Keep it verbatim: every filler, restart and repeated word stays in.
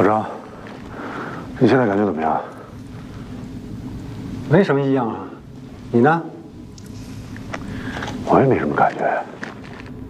张，你现在感觉怎么样？ 没什么异样啊，你呢？ 我也没什么感觉。